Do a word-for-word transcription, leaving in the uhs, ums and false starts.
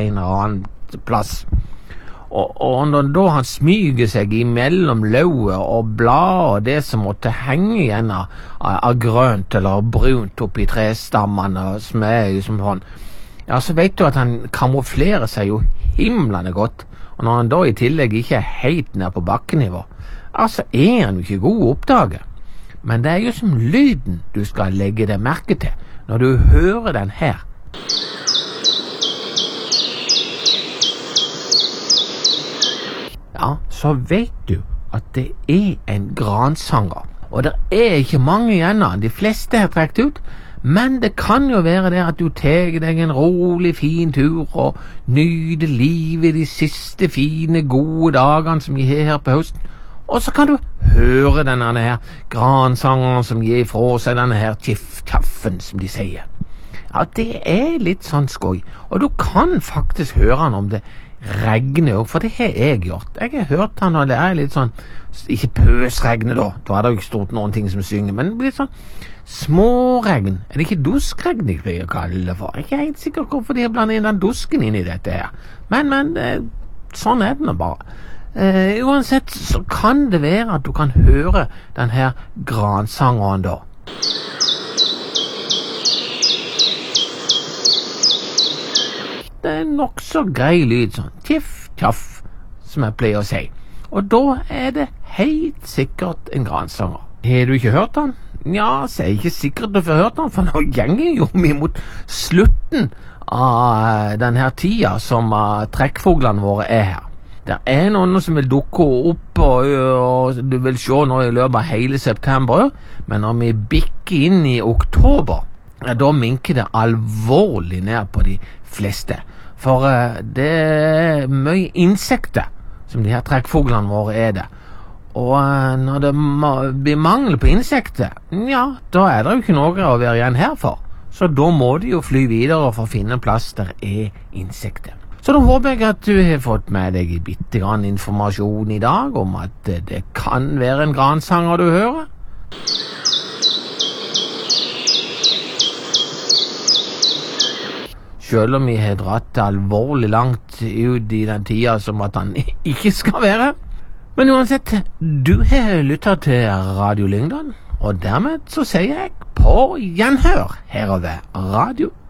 en eller annen plass. Og, og når da han smyger seg imellom lauet og blad og det som måtte henge igjen av, av grønt eller brunt oppi trestammene som er liksom sånn, ja, så vet du at han kamuflerer seg jo himlende godt. Og når han da i tillegg ikke er helt ned på bakkenivå, altså er han jo ikke god å oppdage. Men det er jo som lyden du skal legge deg merke til når du hører den her. Ja, så vet du at det er en gransanger. Og det er ikke mange igjen av, de fleste er trekt ut, men det kan jo være det at du tar deg en rolig, fin tur og nyter livet de siste fine, gode dagene som vi har her på høsten. Og så kan du høre denne her gransangeren som gir fra seg denne her tjiff-taffen, som de sier. Ja, det er litt sånn skoj, og du kan faktisk høre han om det regner jo, for det har jeg gjort. Jeg har hørt han, og det er litt sånn, ikke pøsregne da, da er det jo ikke stort noen ting som synger, men litt sånn småregn. Er det ikke duskregn jeg pleier å kalle det for? Jeg er ikke helt sikker hvorfor de har blandet inn den dusken inn i dette her. Men, men, eh, sånn er det nå bare. Eh, uansett så kan det være at du kan høre den her gransangeren da. Det er nok så grei lyd, sånn tiff-taff, som jeg pleier å si. Og da er det helt sikkert en gransanger. Har du ikke hørt den? Ja, så er det ikke sikkert du får hørt den, for nå gjenger jo vi mot slutten av denne tida som uh, trekkfuglene våre er her. Det er noen som vil dukke opp, og, og du vil se nå i løpet av hele september, men når vi bikker inn i oktober, ja, da minker det alvorlig ned på de fleste. For uh, det er mye insekter som de her trekkfuglene våre er det. Og uh, når det ma- blir mangel på insekter, ja, da er det jo ikke noe å være igjen her for. Så da må de jo fly videre for å finne en plass der er insekter. Så da håper jeg at du har fått med deg bitte grann informasjon i dag om at uh, det kan være en gransanger du hører. Selv om vi har dratt alvorlig langt ut i den tida som at han ikke skal være. Men uansett, du har lyttet til Radio Lyngdal, og dermed så sier jeg på gjenhør her over Radio